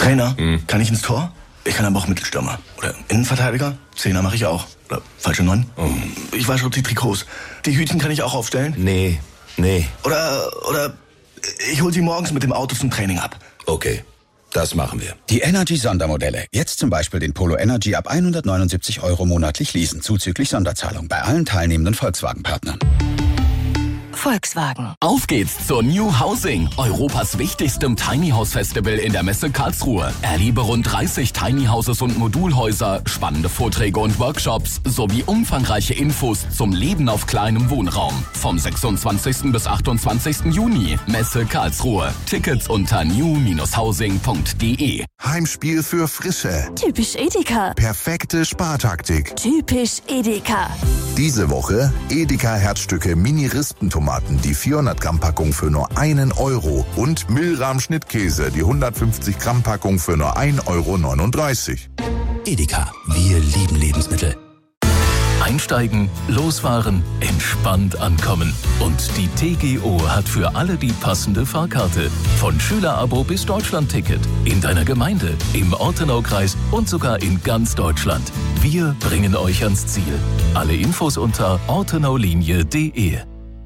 Trainer, kann ich ins Tor? Ich kann aber auch Mittelstürmer. Oder Innenverteidiger? Zehner mache ich auch. Oder falsche 9? Ich wasche die Trikots. Die Hütchen kann ich auch aufstellen? Nee. Oder ich hol sie morgens mit dem Auto zum Training ab. Okay, das machen wir. Die Energy-Sondermodelle. Jetzt zum Beispiel den Polo Energy ab 179 € monatlich leasen, zuzüglich Sonderzahlung bei allen teilnehmenden Volkswagen-Partnern. Volkswagen. Auf geht's zur New Housing, Europas wichtigstem Tiny House Festival in der Messe Karlsruhe. Erlebe rund 30 Tiny Houses und Modulhäuser, spannende Vorträge und Workshops sowie umfangreiche Infos zum Leben auf kleinem Wohnraum. Vom 26. bis 28. Juni. Messe Karlsruhe. Tickets unter new-housing.de. Heimspiel für Frische. Typisch Edeka. Perfekte Spartaktik. Typisch Edeka. Diese Woche Edeka Herzstücke Mini-Rispentomaten, die 400 Gramm Packung für nur 1 € und Milram Schnittkäse, die 150 Gramm Packung für nur 1,39 €. Edeka, wir lieben Lebensmittel. Einsteigen, losfahren, entspannt ankommen. Und die TGO hat für alle die passende Fahrkarte. Von Schülerabo bis Deutschlandticket. In deiner Gemeinde, im Ortenaukreis und sogar in ganz Deutschland. Wir bringen euch ans Ziel. Alle Infos unter ortenaolinie.de.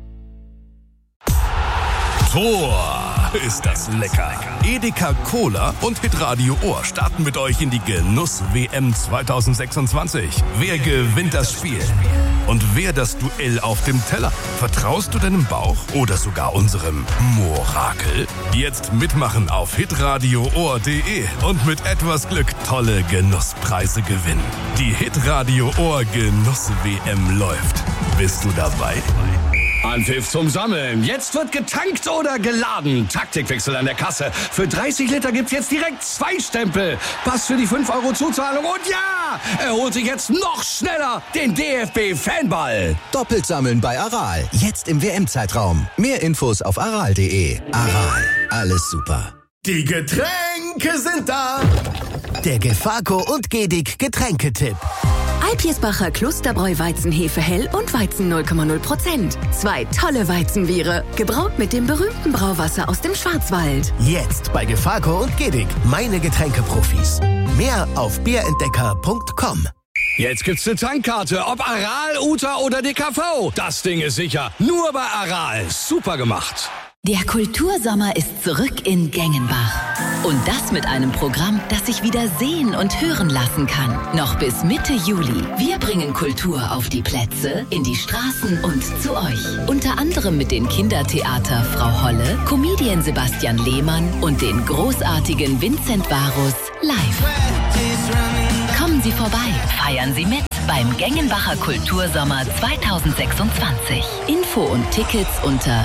Tor, ist das lecker. Edeka Cola und Hitradio Ohr starten mit euch in die Genuss-WM 2026. Wer gewinnt das Spiel? Und wer das Duell auf dem Teller? Vertraust du deinem Bauch oder sogar unserem Morakel? Jetzt mitmachen auf hitradioohr.de und mit etwas Glück tolle Genusspreise gewinnen. Die Hitradio Ohr Genuss-WM läuft. Bist du dabei? Anpfiff zum Sammeln. Jetzt wird getankt oder geladen. Taktikwechsel an der Kasse. Für 30 Liter gibt's jetzt direkt 2 Stempel. Pass für die 5 € Zuzahlung. Und ja, er holt sich jetzt noch schneller den DFB-Fanball. Doppelt sammeln bei Aral. Jetzt im WM-Zeitraum. Mehr Infos auf aral.de. Aral. Alles super. Die Getränke sind da. Der Gefaco und Gedig Getränketipp. Alpirsbacher Klosterbräu Weizenhefe hell und Weizen 0,0%. 2 tolle Weizenbiere, gebraut mit dem berühmten Brauwasser aus dem Schwarzwald. Jetzt bei Gefaco und Gedig, meine Getränkeprofis. Mehr auf bierentdecker.com. Jetzt gibt's eine Tankkarte, ob Aral, Uta oder DKV. Das Ding ist sicher. Nur bei Aral. Super gemacht. Der Kultursommer ist zurück in Gengenbach. Und das mit einem Programm, das sich wieder sehen und hören lassen kann. Noch bis Mitte Juli. Wir bringen Kultur auf die Plätze, in die Straßen und zu euch. Unter anderem mit den Kindertheater Frau Holle, Comedian Sebastian Lehmann und den großartigen Vincent Varus live. Kommen Sie vorbei, feiern Sie mit beim Gengenbacher Kultursommer 2026. Info und Tickets unter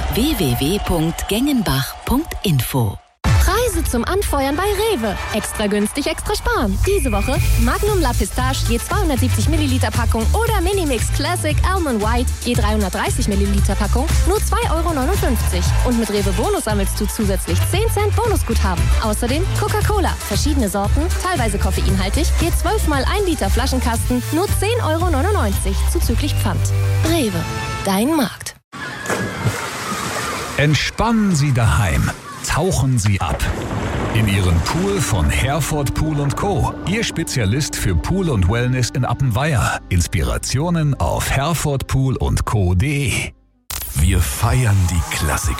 www.gengenbach.info. Preise zum Anfeuern bei Rewe. Extra günstig, extra sparen. Diese Woche Magnum La Pistache je 270 Milliliter Packung oder Minimix Classic Almond White je 330 Milliliter Packung nur 2,59 €. Und mit Rewe Bonus sammelst du zusätzlich 10 Cent Bonusguthaben. Außerdem Coca-Cola, verschiedene Sorten, teilweise koffeinhaltig, je 12 mal 1 Liter Flaschenkasten nur 10,99 € zuzüglich Pfand. Rewe, dein Markt. Entspannen Sie daheim. Tauchen Sie ab. In Ihren Pool von Herford Pool & Co. Ihr Spezialist für Pool und Wellness in Appenweier. Inspirationen auf herfordpoolundco.de. Wir feiern die Klassiker.